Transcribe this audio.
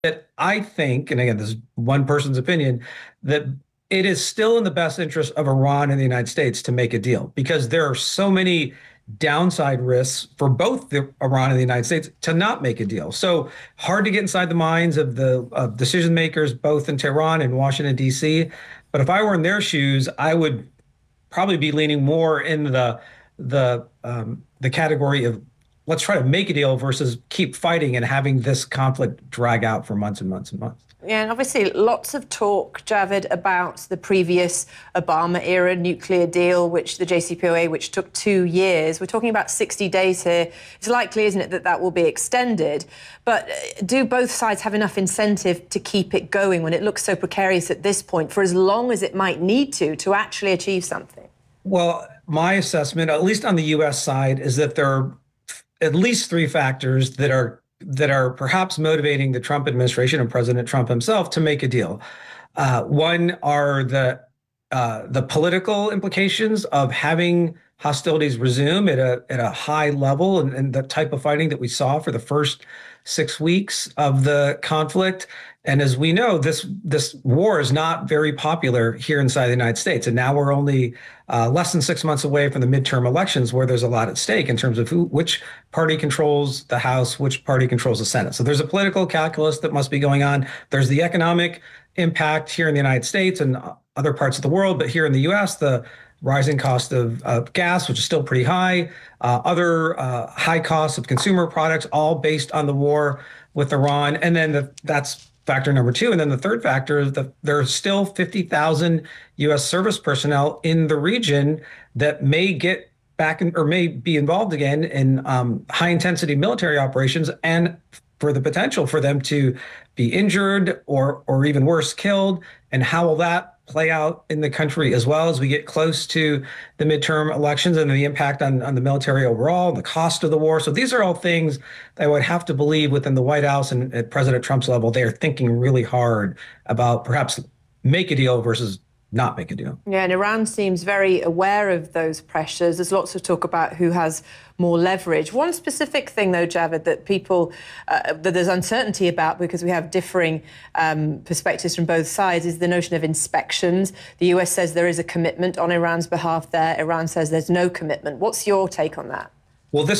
that I think, and again, this is one person's opinion, that it is still in the best interest of Iran and the United States to make a deal because there are so many downside risks for both Iran and the United States to not make a deal. So hard to get inside the minds of the decision makers, both in Tehran and Washington, D.C. But if I were in their shoes, I would probably be leaning more in the category of let's try to make a deal versus keep fighting and having this conflict drag out for months and months and months. Yeah, and obviously lots of talk, Javid, about the previous Obama-era nuclear deal, which the JCPOA, which took 2 years. We're talking about 60 days here. It's likely, isn't it, that that will be extended? But do both sides have enough incentive to keep it going when it looks so precarious at this point for as long as it might need to actually achieve something? Well, my assessment, at least on the U.S. side, is that there are at least 3 factors that are perhaps motivating the Trump administration and President Trump himself to make a deal. One are the political implications of having hostilities resume at a high level and the type of fighting that we saw for the first 6 weeks of the conflict. And as we know, this war is not very popular here inside the United States. And now we're only less than 6 months away from the midterm elections, where there's a lot at stake in terms of which party controls the House, which party controls the Senate. So there's a political calculus that must be going on. There's the economic impact here in the United States and other parts of the world. But here in the U.S., the rising cost of gas, which is still pretty high, other high costs of consumer products, all based on the war with Iran. And then that's factor number 2. And then the third factor is that there are still 50,000 U.S. service personnel in the region that may get back or may be involved again in high intensity military operations, and for the potential for them to be injured or even worse, killed. And how will that play out in the country as well as we get close to the midterm elections and the impact on the military overall, the cost of the war. So these are all things that I would have to believe within the White House and at President Trump's level, they are thinking really hard about perhaps make a deal versus not make a deal. Yeah, and Iran seems very aware of those pressures. There's lots of talk about who has more leverage. One specific thing, though, Javid, that people, that there's uncertainty about because we have differing perspectives from both sides is the notion of inspections. The US says there is a commitment on Iran's behalf there. Iran says there's no commitment. What's your take on that? Well, this